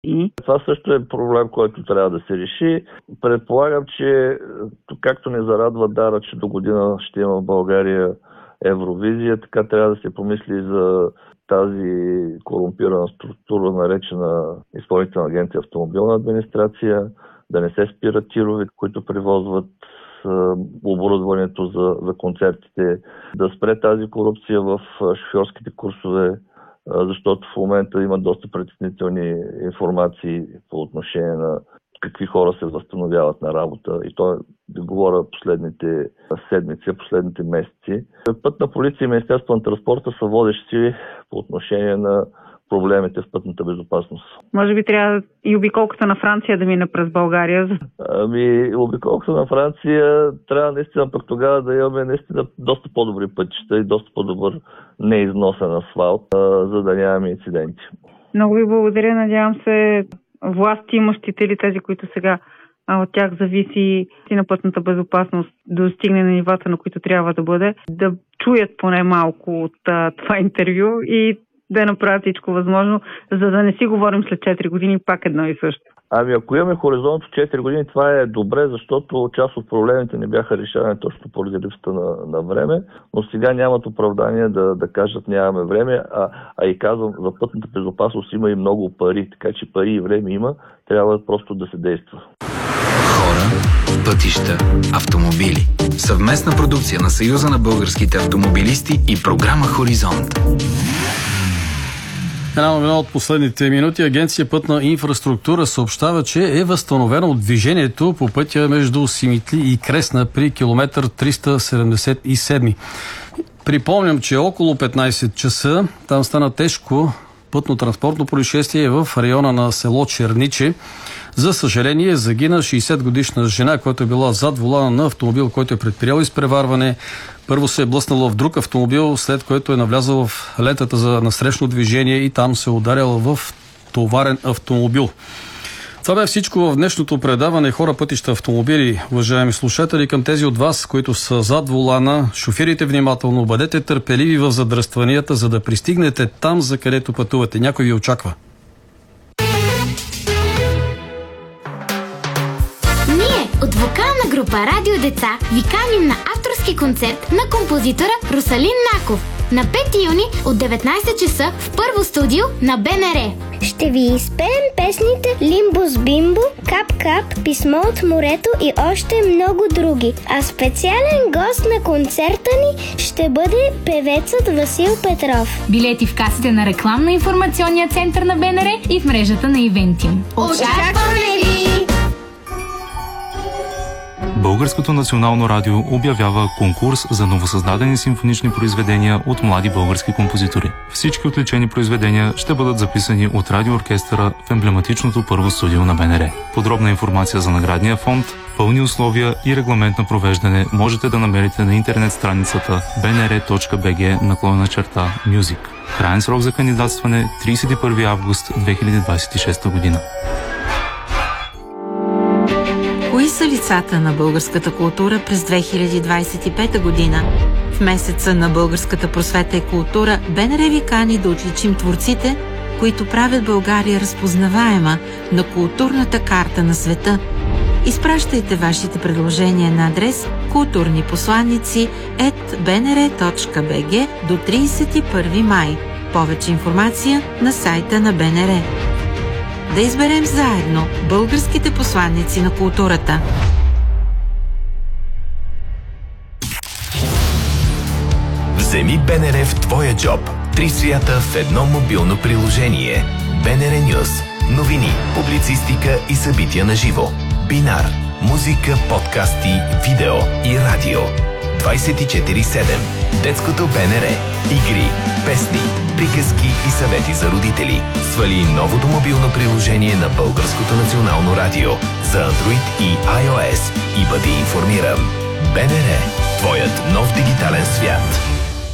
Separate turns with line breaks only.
Това също е проблем, който трябва да се реши. Предполагам, че както не зарадва Дара, че до година ще има в България Евровизия, така трябва да се помисли за тази корумпирана структура, наречена Изпълнителна агенция автомобилна администрация, да не се спират тирове, които превозват оборудването за концертите, да спре тази корупция в шофьорските курсове, защото в момента има доста притеснителни информации по отношение на какви хора се възстановяват на работа. И то да говоря последните седмици, последните месеци. Пътна полиция и Министерство на транспорта са водещи по отношение на проблемите в пътната безопасност.
Може би трябва и обиколката на Франция да мине през България?
Обиколката на Франция трябва наистина пък тогава да имаме наистина доста по-добри пътища и доста по-добър неизносен асфалт, за да нямаме инциденти.
Много ви благодаря. Надявам се власти имащите или тези, които сега от тях зависи и на пътната безопасност да достигне на нивата, на които трябва да бъде, да чуят поне малко от това интервю и да направят всичко възможно, за да не си говорим след 4 години пак едно и също.
Ако имаме хоризонт в 4 години, това е добре, защото част от проблемите не бяха решавани точно поради липсата на време, но сега нямат оправдание да кажат нямаме време, и казвам, за пътната безопасност има и много пари, така че пари и време има, трябва просто да се действа.
Хора, пътища, автомобили. Съвместна продукция на Съюза на българските автомобилисти и програма Хоризонт.
Една новина от последните минути. Агенция Пътна инфраструктура съобщава, че е възстановено движението по пътя между Симитли и Кресна при километър 377. Припомням, че около 15 часа там стана тежко пътно-транспортно происшествие в района на село Черниче. За съжаление, загина 60-годишна жена, която е била зад волана на автомобил, който е предприял изпреварване. Първо се е блъснала в друг автомобил, след което е навлязала в лентата за насрещно движение и там се е ударяла в товарен автомобил. Това бе всичко в днешното предаване Хора, пътища, автомобили. Уважаеми слушатели, към тези от вас, които са зад волана, шофирайте внимателно, бъдете търпеливи в задръстванията, за да пристигнете там, за където пътувате. Някой ви очаква.
От вокална група Радио Деца ви каним на авторски концерт на композитора Русалин Наков на 5 юни от 19 часа в първо студио на БНР.
Ще ви изпеем песните Лимбус Бимбо, Кап Кап, Писмо от морето и още много други. А специален гост на концерта ни ще бъде певецът Васил Петров.
Билети в касите на рекламно-информационния център на БНР и в мрежата на Ивентим.
Очакваме ви!
Българското национално радио обявява конкурс за новосъздадени симфонични произведения от млади български композитори. Всички отличени произведения ще бъдат записани от радиооркестъра в емблематичното първо студио на БНР. Подробна информация за наградния фонд, пълни условия и регламент на провеждане можете да намерите на интернет страницата bnr.bg/music. Краен срок за кандидатстване 31 август 2026 година.
Кои са лицата на българската култура през 2025 година? В месеца на българската просвета и култура БНР ви кани да отличим творците, които правят България разпознаваема на културната карта на света. Изпращайте вашите предложения на адрес kulturniposlanicи@bnr.bg до 31 май. Повече информация на сайта на БНР. Да изберем заедно българските посланици на културата.
Вземи БНР в твоя джоб. 3 свята в едно мобилно приложение. БНР Нюз. Новини, публицистика и събития на живо. Бинар. Музика, подкасти, видео и радио. 24/7. Детското БНР. Игри, песни, приказки и съвети за родители. Свали новото мобилно приложение на Българското национално радио за Android и iOS и бъди информиран. БНР. Твоят нов дигитален свят.